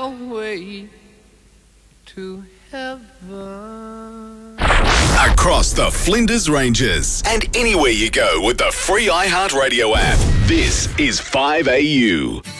your way to heaven. Across the Flinders Ranges and anywhere you go with the free iHeartRadio app. This is 5AU.